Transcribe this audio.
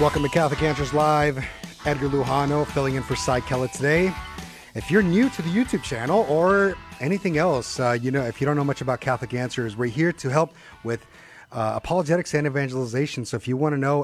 Welcome to Catholic Answers Live. Edgar Lujano filling in for Cy Kellett today. If you're new to the YouTube channel or anything else, if you don't know much about Catholic Answers, we're here to help with apologetics and evangelization. So if you want to know